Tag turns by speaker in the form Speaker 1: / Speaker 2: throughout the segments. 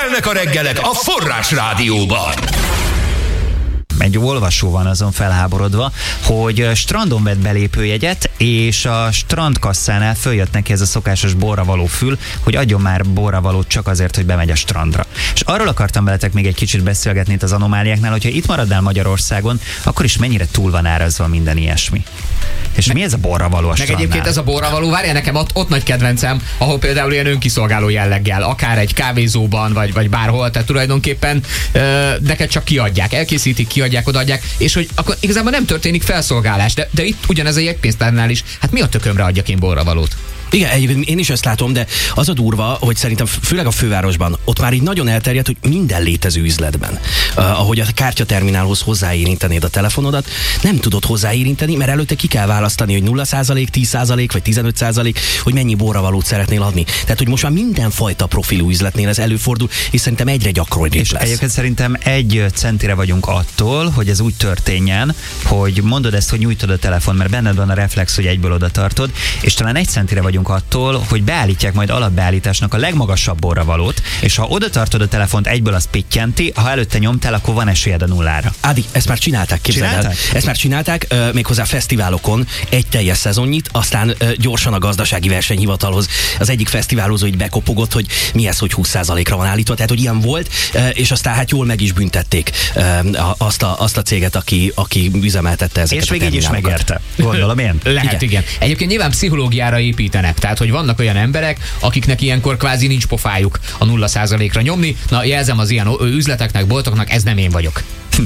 Speaker 1: Kelnek a reggelek a Forrás Rádióban.
Speaker 2: Egy olvasó van azon felháborodva, hogy strandon vett belépőjegyet, és a strandkasszánál följött neki ez a szokásos borravaló fül, hogy adjon már borravalót csak azért, hogy bemegy a strandra. És arról akartam veletek még egy kicsit beszélgetni itt az anomáliáknál, hogyha itt maradnál Magyarországon, akkor is mennyire túl van árazva minden ilyesmi. És mi ez a borravaló a strandnál?
Speaker 3: Meg egyébként ez a borravaló, várjál, nekem ott nagy kedvencem, ahol például ilyen önkiszolgáló jelleggel, akár egy kávézóban, vagy bárhol, tehát tulajdonképpen neked csak kiadják, elkészítik, kiadják, odaadják, és hogy akkor igazából nem történik felszolgálás, de itt ugyanez a jegypénztárnál is, hát mi a tökömre adjak én borravalót?
Speaker 4: Igen, egyébként én is ezt látom, de az a durva, hogy szerintem főleg a fővárosban ott már így nagyon elterjedt, hogy minden létező üzletben, ahogy a kártyaterminálhoz hozzáérintenéd a telefonodat, nem tudod hozzáérinteni, mert előtte ki kell választani, hogy 0%, 10% vagy 15%, hogy mennyi borravalót szeretnél adni. Tehát, hogy most már mindenfajta profilú üzletnél ez előfordul, és szerintem egyre gyakoribb lesz.
Speaker 2: Egyébként szerintem 1 centire vagyunk attól, hogy ez úgy történjen, hogy mondod ezt, hogy nyújtod a telefon, mert benned van a reflex, hogy egyből oda tartod, és talán 1 centire vagyunk attól, hogy beállítják majd alapbeállításnak a legmagasabb borravalót, és ha oda tartod a telefont, egyből az pittyenti, ha előtte nyomtál, akkor van esélyed a nullára.
Speaker 4: Ádi, ezt már csinálták, képzeld el. Ezt már csinálták, méghozzá fesztiválokon egy teljes szezonnyit, aztán gyorsan a gazdasági versenyhivatalhoz az egyik fesztiválozó így bekopogott, hogy mi ez, hogy 20%-ra van állítva, tehát hogy ilyen volt, és aztán hát jól meg is büntették azt a céget, aki üzemeltette ezeket.
Speaker 2: És még így is megérte. Gondolom én.
Speaker 3: Lehet, igen. Egyébként nyilván pszichológiára építenek. Tehát, hogy vannak olyan emberek, akiknek ilyenkor kvázi nincs pofájuk a 0%-ra nyomni. Na, jelzem az ilyen üzleteknek, boltoknak, ez nem én vagyok.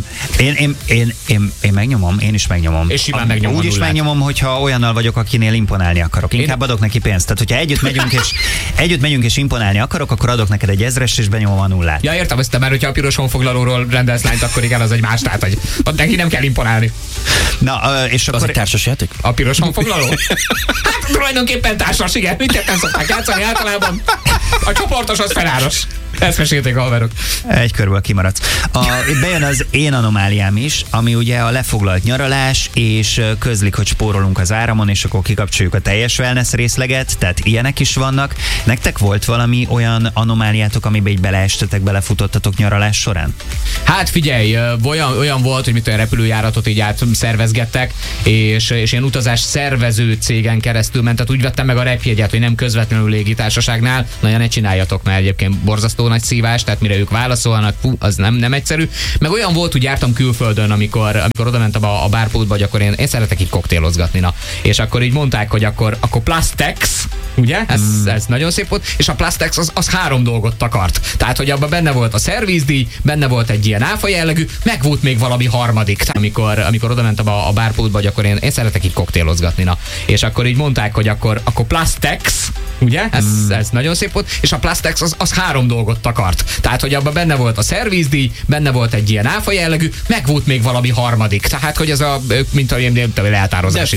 Speaker 2: Én megnyomom, én is megnyomom.
Speaker 3: És simán megnyomom.
Speaker 2: Úgy is megnyomom, hogyha olyannal vagyok, akinél imponálni akarok. Inkább adok neki pénzt. Tehát, hogyha együtt megyünk és imponálni akarok, akkor adok neked egy 1000-est és benyomom a nullát.
Speaker 3: Ja, értem, ezt, mert hogyha a piros honfoglalóról rendelsz lányt, akkor igen, az egy más, tehát, hogy ott neki nem kell imponálni.
Speaker 2: Na, és akkor...
Speaker 4: Az egy társasjáték?
Speaker 3: A piros honfoglaló? Hát tulajdonképpen társas, igen. Mit nem szokták játszani általában? A csoportos az feláros. Ezt mesélték a haverok.
Speaker 2: Egy körből kimaradsz. Bejön az én anomáliám is, ami ugye a lefoglalt nyaralás, és közlik, hogy spórolunk az áramon, és akkor kikapcsoljuk a teljes wellness részleget, tehát ilyenek is vannak. Nektek volt valami olyan anomáliátok, amiben így beleestetek, belefutottatok nyaralás során?
Speaker 3: Hát figyelj, olyan volt, hogy olyan repülőjáratot így átszervezgettek, és ilyen utazás szervező cégen keresztül ment, tehát úgy vettem meg a repjegyet, hogy nem közvetlenül légitársaságnál. Na, ne csináljatok, mert egyébként borzasztó nagy szívás, tehát mire ők válaszolnak, az nem egyszerű. Meg olyan volt, hogy jártam külföldön, amikor oda mentem a bárpultba, hogy akkor én szeretek így koktélozgatni, na. És akkor így mondták, hogy akkor Plastex, ugye? Ez nagyon szép volt, és a Plastex az 3 dolgot takart. Tehát, hogy abban benne volt a szervizdíj, benne volt egy ilyen áfa jellegű, meg volt még valami harmadik. Amikor oda mentem a bárpultba, hogy akkor én szeretek így koktélozgatni, na. És akkor így mondták, hogy akkor Plastex, ugye? Ez nagyon szép volt, és a Plastex az 3 dolgot takart. Tehát, hogy abban benne volt a szervizdíj, benne volt egy ilyen áfa jellegű, meg volt még valami harmadik. Tehát, hogy ez mint a leltározási